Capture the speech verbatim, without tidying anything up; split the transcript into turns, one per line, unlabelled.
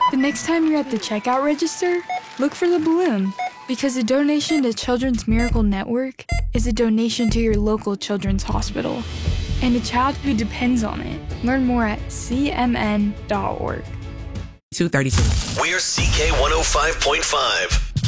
The next time you're at the checkout register, look for the balloon. Because a donation to Children's Miracle Network is a donation to your local children's hospital and a child who depends on it. Learn more at c m n dot org.
two thirty-two.
We're C K one oh five point five.